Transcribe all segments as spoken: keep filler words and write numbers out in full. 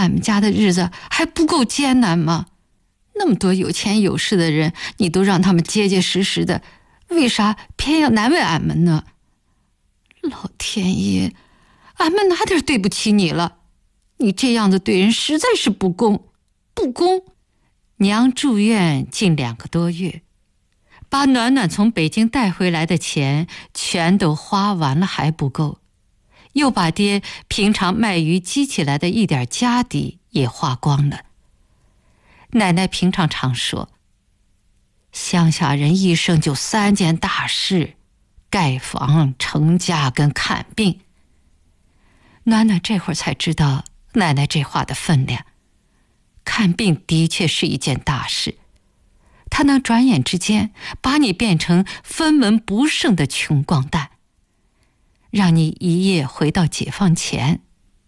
俺们家的日子还不够艰难吗？那么多有钱有势的人，你都让他们结结实实的，为啥偏要难为俺们呢？老天爷，俺们哪点对不起你了？你这样子对人实在是不公，不公！娘住院近两个多月，把暖暖从北京带回来的钱全都花完了还不够，又把爹平常卖鱼积起来的一点家底也花光了。奶奶平常常说，乡下人一生就三件大事，盖房、成家跟看病。暖暖这会儿才知道奶奶这话的分量。看病的确是一件大事，它能转眼之间把你变成分文不剩的穷光蛋，让你一夜回到解放前。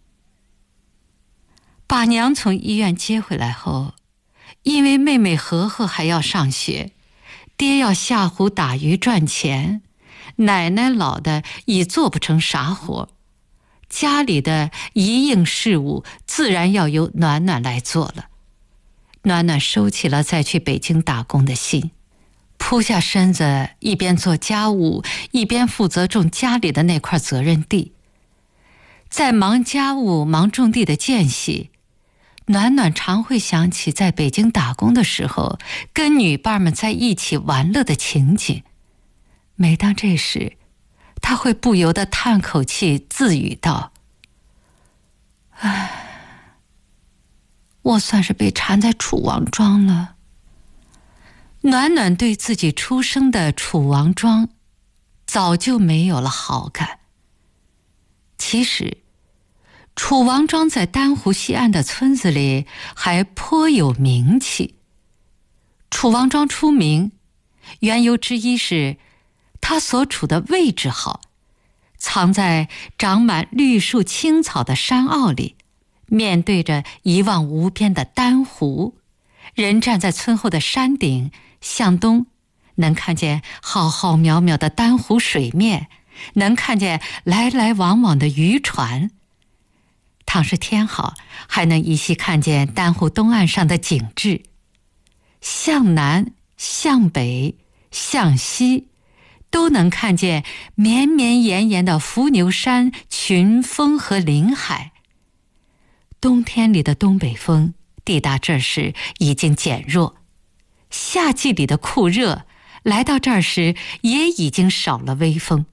把娘从医院接回来后，因为妹妹和和还要上学，爹要下湖打鱼赚钱，奶奶老的已做不成啥活，家里的一应事务自然要由暖暖来做了。暖暖收起了再去北京打工的心，扑下身子，一边做家务，一边负责种家里的那块责任地。在忙家务、忙种地的间隙，暖暖常会想起在北京打工的时候，跟女伴们在一起玩乐的情景。每当这时，她会不由得叹口气，自语道：唉，我算是被缠在楚王庄了。暖暖对自己出生的楚王庄早就没有了好感。其实楚王庄在丹湖西岸的村子里还颇有名气。楚王庄出名，缘由之一是它所处的位置好，藏在长满绿树青草的山坳里，面对着一望无边的丹湖，人站在村后的山顶，向东能看见浩浩渺渺的丹湖水面，能看见来来往往的渔船。倘是天好，还能依稀看见丹湖东岸上的景致。向南、向北、向西，都能看见绵绵延延的伏牛山、群峰和林海。冬天里的东北风抵达这儿时已经减弱，夏季里的酷热来到这儿时也已经少了微风。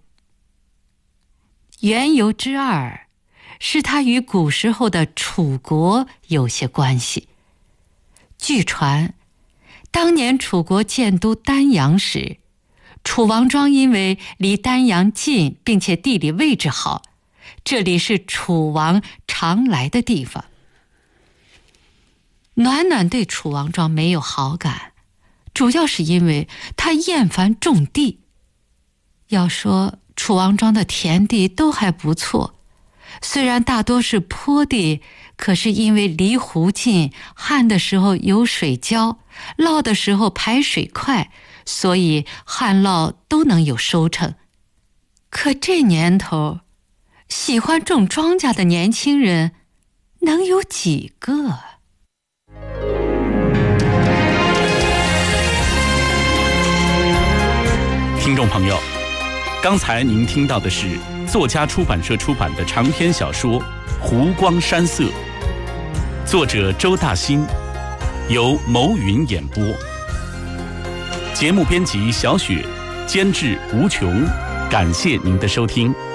缘由之二是它与古时候的楚国有些关系。据传，当年楚国建都丹阳时，楚王庄因为离丹阳近，并且地理位置好，这里是楚王常来的地方。暖暖对楚王庄没有好感，主要是因为他厌烦种地。要说楚王庄的田地都还不错，虽然大多是坡地，可是因为离湖近，旱的时候有水浇，涝的时候排水快，所以旱涝都能有收成。可这年头，喜欢种庄稼的年轻人能有几个？ 听众朋友，刚才您听到的是作家出版社出版的长篇小说《湖光山色》，作者周大新，由牟云演播。节目编辑小雪，监制吴琼，感谢您的收听。